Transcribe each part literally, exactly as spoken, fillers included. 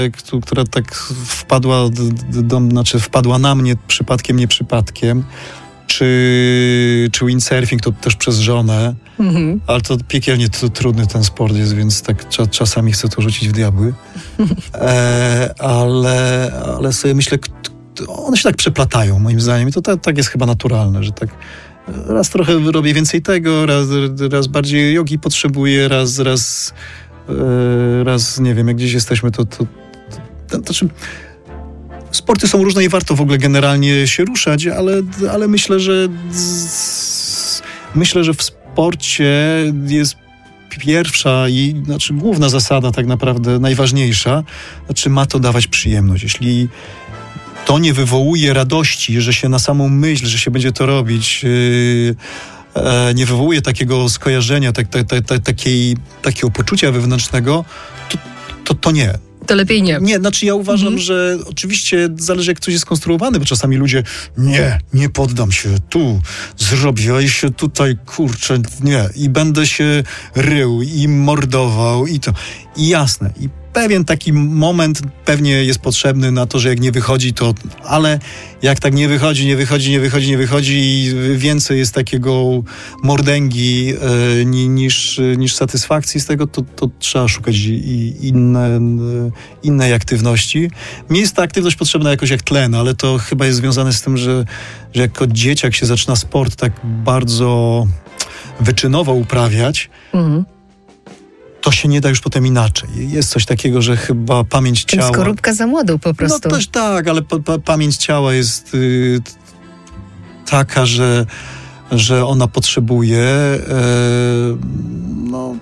która tak wpadła, do, do, znaczy wpadła na mnie przypadkiem, nie przypadkiem. Czy, czy windsurfing to też przez żonę, mhm. ale to piekielnie to, trudny ten sport jest, więc tak cza, czasami chcę to rzucić w diabły. E, ale, ale sobie myślę, one się tak przeplatają moim zdaniem i to tak, tak jest chyba naturalne, że tak raz trochę robię więcej tego, raz, raz bardziej jogi potrzebuję, raz, raz, e, raz nie wiem, jak gdzieś jesteśmy, to, to, to, to, to czym sporty są różne i warto w ogóle generalnie się ruszać, ale, ale myślę, że z, myślę, że w sporcie jest pierwsza i znaczy główna zasada, tak naprawdę najważniejsza, znaczy ma to dawać przyjemność. Jeśli to nie wywołuje radości, że się na samą myśl, że się będzie to robić, yy, e, nie wywołuje takiego skojarzenia, tak, tak, tak, tak, takiej, takiego poczucia wewnętrznego, to, to, to nie. To lepiej nie. Nie, znaczy ja uważam, mhm. że oczywiście zależy jak ktoś jest skonstruowany, bo czasami ludzie nie, nie poddam się, tu zrobię i się tutaj, kurczę, nie. I będę się rył i mordował i to. I jasne. I pewien taki moment pewnie jest potrzebny na to, że jak nie wychodzi, to... Ale jak tak nie wychodzi, nie wychodzi, nie wychodzi, nie wychodzi i więcej jest takiego mordęgi e, niż, niż satysfakcji z tego, to, to trzeba szukać i, inne, innej aktywności. Mi jest ta aktywność potrzebna jakoś jak tlen, ale to chyba jest związane z tym, że, że jako dzieciak się zaczyna sport tak bardzo wyczynowo uprawiać, mhm. to się nie da już potem inaczej. Jest coś takiego, że chyba pamięć ciała... Skorupka za młodu po prostu. No też tak, ale pa, pa, pamięć ciała jest y, taka, że, że ona potrzebuje y, no...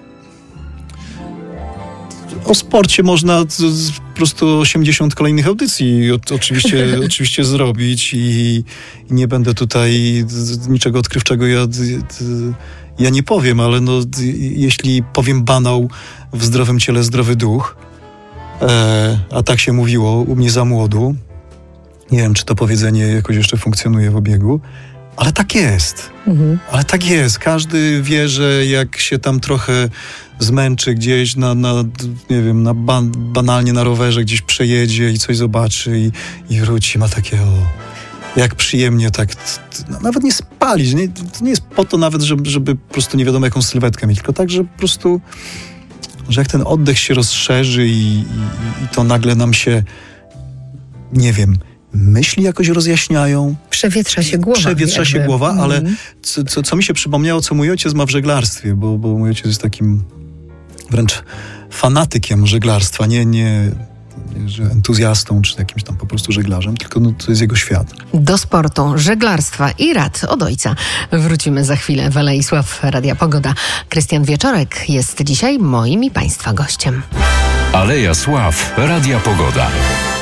O sporcie można z, z, po prostu osiemdziesiąt kolejnych audycji o, oczywiście, oczywiście zrobić i, i nie będę tutaj z, niczego odkrywczego ja, ja nie powiem, ale no, jeśli powiem banał w zdrowym ciele zdrowy duch, e, a tak się mówiło u mnie za młodu, nie wiem, czy to powiedzenie jakoś jeszcze funkcjonuje w obiegu, ale tak jest. Mhm. Ale tak jest. Każdy wie, że jak się tam trochę zmęczy gdzieś na, na nie wiem, na ban, banalnie na rowerze gdzieś przejedzie i coś zobaczy i, i wróci, ma takie o, jak przyjemnie tak, t, t, nawet nie spalić. Nie, to nie jest po to nawet, żeby, żeby po prostu nie wiadomo jaką sylwetkę mieć, tylko tak, że po prostu, że jak ten oddech się rozszerzy i, i, i to nagle nam się, nie wiem, myśli jakoś rozjaśniają. Przewietrza się głowa. Przewietrza jakby. się głowa, mm. ale co, co, co mi się przypomniało, co mój ojciec ma w żeglarstwie, bo, bo mój ojciec jest takim wręcz fanatykiem żeglarstwa, nie, nie, nie że entuzjastą, czy jakimś tam po prostu żeglarzem, tylko no, to jest jego świat. Do sportu, żeglarstwa i rad od ojca wrócimy za chwilę. Waleisław Sław, Radia Pogoda. Krystian Wieczorek jest dzisiaj moim i Państwa gościem. Aleja Sław, Radia Pogoda.